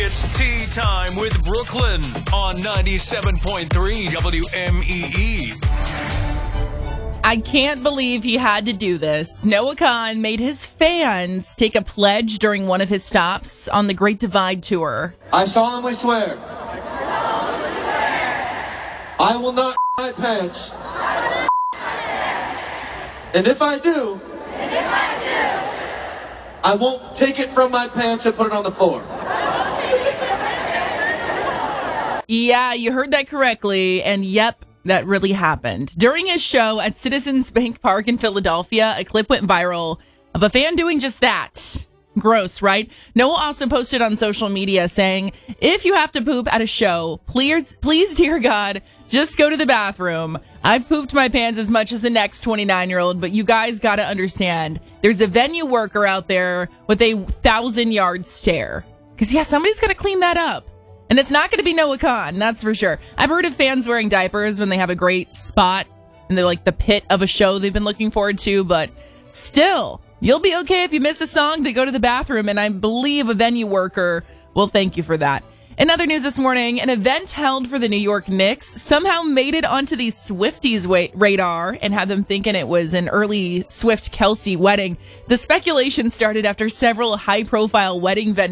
It's tea time with Brooklyn on 97.3 WMEE. I can't believe he had to do this. Noah Kahan made his fans take a pledge during one of his stops on the Great Divide Tour. I solemnly swear. I will not my pants. And if I do, I won't take it from my pants and put it on the floor. Yeah, you heard that correctly. And yep, that really happened. During his show at Citizens Bank Park in Philadelphia, a clip went viral of a fan doing just that. Gross, right? Noah also posted on social media saying, if you have to poop at a show, please, dear God, just go to the bathroom. I've pooped my pants as much as the next 29-year-old, but you guys got to understand, there's a venue worker out there with a 1,000-yard stare. Because, yeah, somebody's got to clean that up. And it's not going to be Noah Kahan, that's for sure. I've heard of fans wearing diapers when they have a great spot and they're like the pit of a show they've been looking forward to, but still, you'll be okay if you miss a song to go to the bathroom, and I believe a venue worker will thank you for that. In other news this morning, an event held for the New York Knicks somehow made it onto the Swifties radar and had them thinking it was an early Swift-Kelsey wedding. The speculation started after several high-profile wedding vendors